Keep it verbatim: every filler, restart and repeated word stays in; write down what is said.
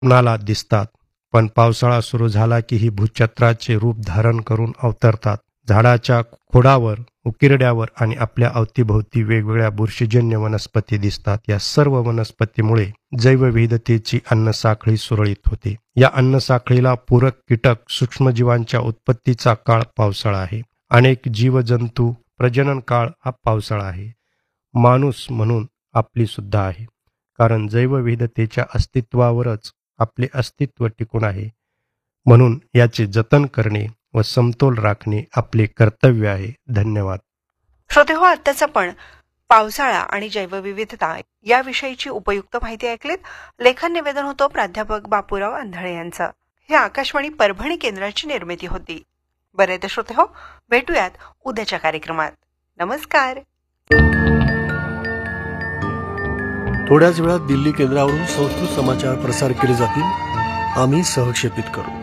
कुणाला दिसतात, पण पावसाळा सुरू झाला की ही भूछत्राचे रूप धारण करून अवतरतात. झाडाच्या खोडावर, उकिरड्यावर आणि आपल्या अवतीभोवती वेगवेगळ्या बुरशीजन्य वनस्पती दिसतात. या सर्व वनस्पतीमुळे जैवविविधतेची अन्नसाखळी सुरळीत होते. या अन्नसाखळीला पूरक कीटक, सूक्ष्मजीवांच्या उत्पत्तीचा काळ पावसाळा आहे. अनेक जीवजंतू प्रजनन काळ हा पावसाळा आहे. माणूस म्हणून आपली सुद्धा आहे, कारण जैवविविधतेच्या अस्तित्वावरच आपले अस्तित्व टिकून आहे. म्हणून याचे जतन करणे व समतोल राखणे आपले कर्तव्य आहे. धन्यवाद. श्रोते हो, आत्ताच आपण पावसाळा आणि जैवविविधता याविषयीची उपयुक्त माहिती ऐकलीत. लेखन निवेदन होतं प्राध्यापक बापूराव आंधळे यांचं. हे आकाशवाणी परभणी केंद्राची निर्मिती होती. बरे तर श्रोते हो, भेटूयात उद्याच्या कार्यक्रमात. नमस्कार. थोड्याच वेळात दिल्ली केंद्रावरून संस्कृत समाचार प्रसार केले जातील. आम्ही सहक्षेपित करू.